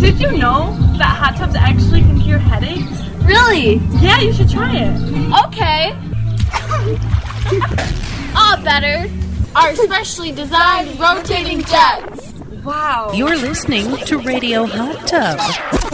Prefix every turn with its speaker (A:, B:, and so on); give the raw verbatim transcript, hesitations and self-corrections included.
A: Did you know that hot tubs actually can cure headaches?
B: Really?
A: Yeah, you should try it.
B: Okay. All better. Our specially designed rotating jets.
A: Wow.
C: You're listening to Radio Hot Tub.